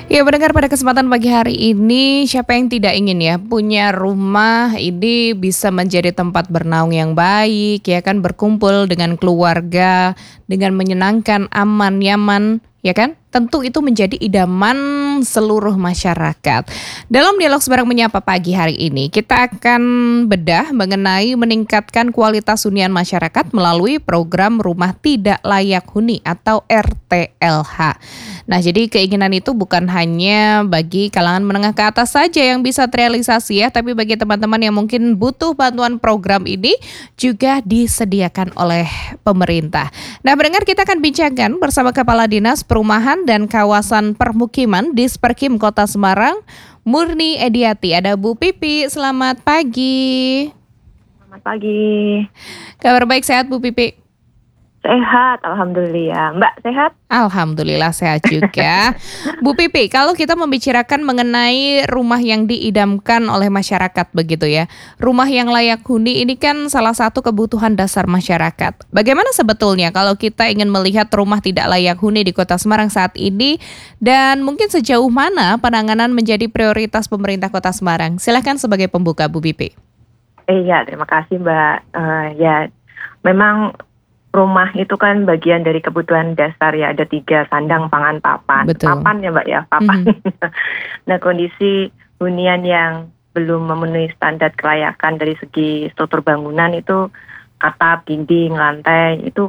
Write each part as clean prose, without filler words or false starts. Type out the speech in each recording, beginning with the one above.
Ya mendengar pada kesempatan pagi hari ini, siapa yang tidak ingin ya punya rumah ini bisa menjadi tempat bernaung yang baik, ya kan berkumpul dengan keluarga, dengan menyenangkan, aman, nyaman, ya kan? Tentu itu menjadi idaman seluruh masyarakat. Dalam dialog Sebarang Menyapa pagi hari ini, kita akan bedah mengenai meningkatkan kualitas hunian masyarakat melalui program Rumah Tidak Layak Huni atau RTLH. Nah, jadi keinginan itu bukan hanya bagi kalangan menengah ke atas saja yang bisa terrealisasi ya, tapi bagi teman-teman yang mungkin butuh bantuan program ini juga disediakan oleh pemerintah. Nah, mendengar kita akan bincangkan bersama Kepala Dinas Perumahan dan Kawasan Permukiman Disperkim Kota Semarang, Murni Ediati. Ada Bu Pipi, selamat pagi. Selamat pagi. Kabar baik, sehat Bu Pipi? Sehat, alhamdulillah. Mbak sehat? Alhamdulillah sehat juga. Bu Pipi, kalau kita membicarakan mengenai rumah yang diidamkan oleh masyarakat begitu ya. Rumah yang layak huni ini kan salah satu kebutuhan dasar masyarakat. Bagaimana sebetulnya kalau kita ingin melihat rumah tidak layak huni di Kota Semarang saat ini dan mungkin sejauh mana penanganan menjadi prioritas pemerintah Kota Semarang? Silakan sebagai pembuka Bu Pipi. Iya, terima kasih Mbak. Ya, memang rumah itu kan bagian dari kebutuhan dasar ya. Ada 3, sandang, pangan, papan. Betul. Papan ya Mbak ya, papan. Nah, kondisi hunian yang belum memenuhi standar kelayakan dari segi struktur bangunan itu atap, dinding, lantai itu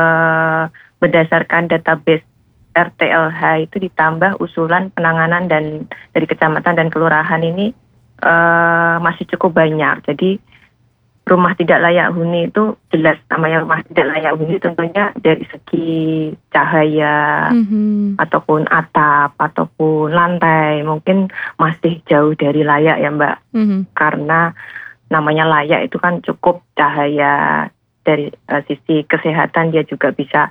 berdasarkan database RTLH itu ditambah usulan penanganan dan dari kecamatan dan kelurahan ini masih cukup banyak. Jadi rumah tidak layak huni itu jelas namanya rumah tidak layak huni tentunya dari segi cahaya ataupun atap ataupun lantai mungkin masih jauh dari layak ya Mbak. Karena namanya layak itu kan cukup cahaya, dari sisi kesehatan dia juga bisa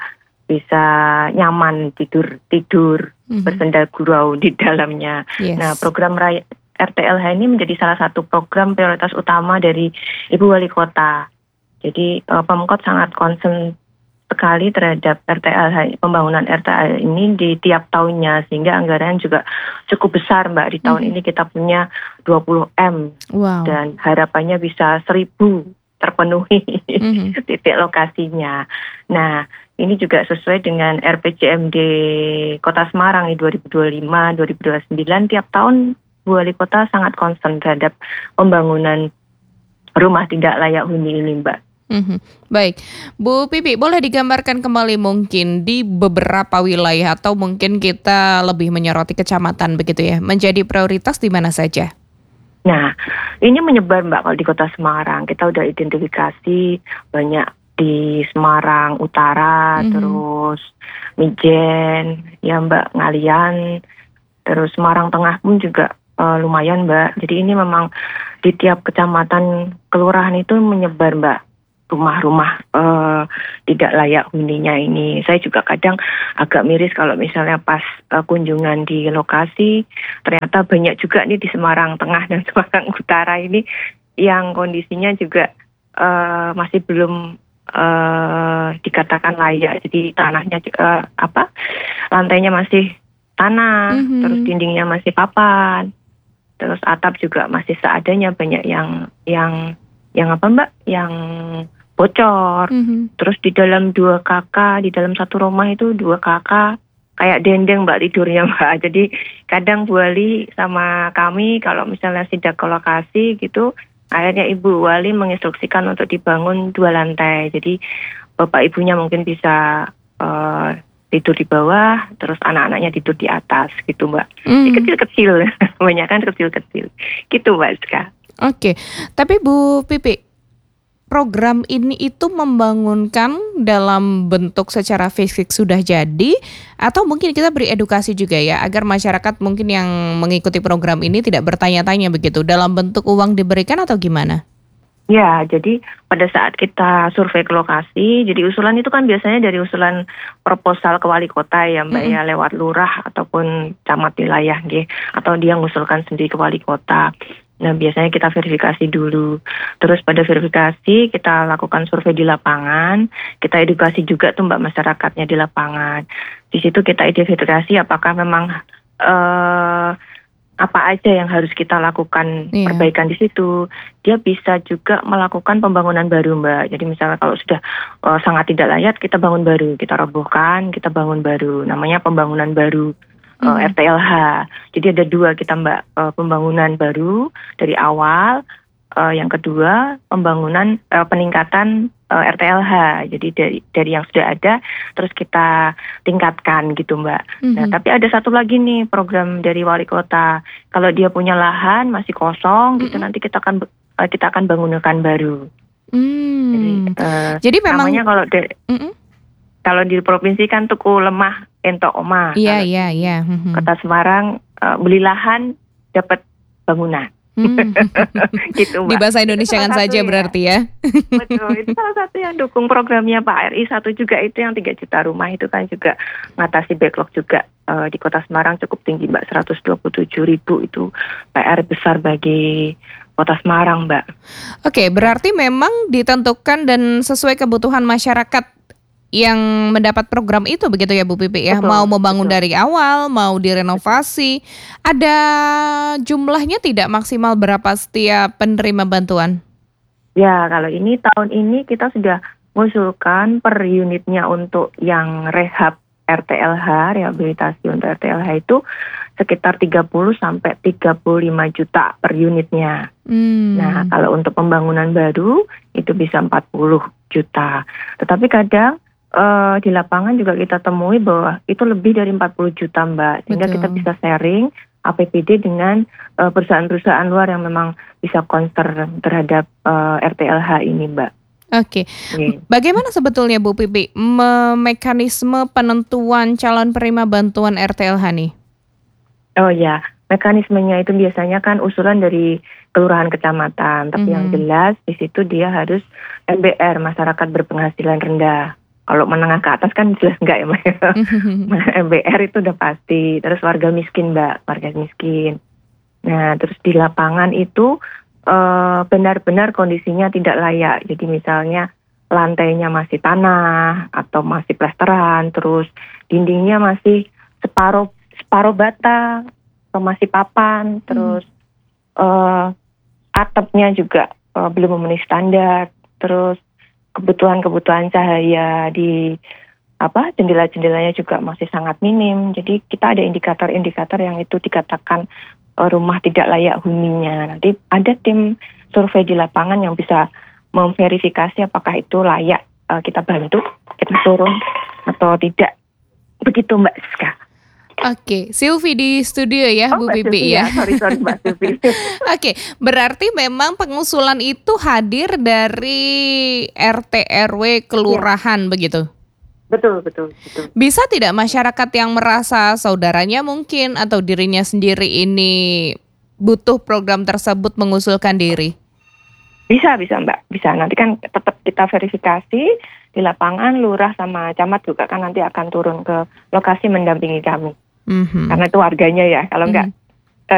nyaman tidur bersenda gurau di dalamnya. Yes. Nah, program RTLH ini menjadi salah satu program prioritas utama dari Ibu Wali Kota. Jadi Pemkot sangat concern sekali terhadap RTLH, pembangunan RTLH ini di tiap tahunnya, sehingga anggaran juga cukup besar Mbak. Di tahun ini kita punya 20 M. Wow. Dan harapannya bisa 1.000 terpenuhi titik lokasinya. Nah, ini juga sesuai dengan RPJMD Kota Semarang di 2025-2029 tiap tahun Bu Wali Kota sangat concern terhadap pembangunan rumah tidak layak huni ini, Mbak. Baik, Bu Pipi, boleh digambarkan kembali mungkin di beberapa wilayah atau mungkin kita lebih menyoroti kecamatan begitu ya, menjadi prioritas di mana saja? Nah, ini menyebar Mbak kalau di Kota Semarang. Kita udah identifikasi banyak di Semarang Utara, terus Mijen, ya Mbak, Ngalian, terus Semarang Tengah pun juga lumayan Mbak. Jadi ini memang di tiap kecamatan kelurahan itu menyebar Mbak rumah-rumah tidak layak huninya ini. Saya juga kadang agak miris kalau misalnya pas kunjungan di lokasi ternyata banyak juga nih di Semarang Tengah dan Semarang Utara ini yang kondisinya juga masih belum dikatakan layak. Jadi tanahnya lantainya masih tanah, terus dindingnya masih papan. Terus atap juga masih seadanya, banyak yang apa Mbak? Yang bocor. Terus di dalam 2 kakak, di dalam satu rumah itu 2 kakak kayak dendeng Mbak tidurnya Mbak. Jadi kadang Bu Wali sama kami kalau misalnya sidak ke lokasi gitu, akhirnya Ibu Wali menginstruksikan untuk dibangun 2 lantai. Jadi bapak ibunya mungkin bisa tidur di bawah, terus anak-anaknya tidur di atas gitu Mbak. Kecil-kecil, banyak kan kecil-kecil. Gitu Mbak Ska. Oke, tapi Bu Pipi, program ini itu membangunkan dalam bentuk secara fisik sudah jadi, atau mungkin kita beri edukasi juga ya, agar masyarakat mungkin yang mengikuti program ini tidak bertanya-tanya begitu, dalam bentuk uang diberikan atau gimana? Ya, jadi pada saat kita survei ke lokasi, jadi usulan itu kan biasanya dari usulan proposal ke wali kota ya Mbak ya, lewat lurah ataupun camat wilayah atau dia ngusulkan sendiri ke wali kota. Nah, biasanya kita verifikasi dulu. Terus pada verifikasi kita lakukan survei di lapangan, kita edukasi juga tuh Mbak masyarakatnya di lapangan. Di situ kita identifikasi apakah memang apa aja yang harus kita lakukan Iya. perbaikan di situ. Dia bisa juga melakukan pembangunan baru, Mbak. Jadi misalnya kalau sudah sangat tidak layak, kita bangun baru, kita robohkan, kita bangun baru. Namanya pembangunan baru, RTLH. Jadi ada dua kita, Mbak, pembangunan baru dari awal. Yang kedua pembangunan peningkatan RTLH. Jadi dari yang sudah ada terus kita tingkatkan gitu, Mbak. Nah, tapi ada satu lagi nih program dari wali kota. Kalau dia punya lahan masih kosong gitu, nanti kita akan bangunkan baru. Jadi memang namanya kalau di provinsi kan tuku lemah entok omah. Iya. Kota Semarang beli lahan dapat bangunan. Gitu, Mbak. Di bahasa Indonesia kan saja berarti ya. Betul, itu salah satu yang dukung programnya Pak RI. Satu juga itu yang 3 juta rumah itu kan juga mengatasi backlog juga di Kota Semarang cukup tinggi, Mbak. 127.000 itu PR besar bagi Kota Semarang, Mbak. Oke, berarti memang ditentukan dan sesuai kebutuhan masyarakat yang mendapat program itu begitu ya Bu Pipi ya. Betul, mau membangun betul. dari awal, mau direnovasi. Ada jumlahnya tidak, maksimal berapa setiap penerima bantuan? Ya, kalau ini tahun ini kita sudah mengusulkan per unitnya untuk yang rehab RTLH, rehabilitasi untuk RTLH itu sekitar 30 sampai 35 juta per unitnya. Nah, kalau untuk pembangunan baru itu bisa 40 juta. Tetapi kadang di lapangan juga kita temui bahwa itu lebih dari 40 juta, Mbak. Sehingga kita bisa sharing APBD dengan perusahaan-perusahaan luar yang memang bisa concern terhadap RTLH ini, Mbak. Oke. Bagaimana sebetulnya Bu Pipi mekanisme penentuan calon penerima bantuan RTLH nih? Oh ya, mekanismenya itu biasanya kan usulan dari kelurahan kecamatan. Tapi yang jelas di situ dia harus MBR, masyarakat berpenghasilan rendah. Kalau menengah ke atas kan jelas enggak ya, Mbak. MBR itu udah pasti. Terus warga miskin, Mbak, warga miskin. Nah, terus di lapangan itu benar-benar kondisinya tidak layak. Jadi misalnya lantainya masih tanah atau masih plesteran, terus dindingnya masih separuh bata atau masih papan, terus atapnya juga belum memenuhi standar, terus kebutuhan cahaya di jendela-jendelanya juga masih sangat minim. Jadi kita ada indikator-indikator yang itu dikatakan rumah tidak layak huninya. Nanti ada tim survei di lapangan yang bisa memverifikasi apakah itu layak kita bantu, kita turun atau tidak. Begitu, Mbak Siska. Oke, Silvi di studio ya, Bu Pipi ya. Sorry Mbak Silvi. Oke, berarti memang pengusulan itu hadir dari RT RW kelurahan begitu? Betul. Bisa tidak masyarakat yang merasa saudaranya mungkin atau dirinya sendiri ini butuh program tersebut mengusulkan diri? Bisa Mbak, bisa. Nanti kan tetap kita verifikasi di lapangan, lurah sama camat juga kan nanti akan turun ke lokasi mendampingi kami. Karena itu warganya ya, kalau enggak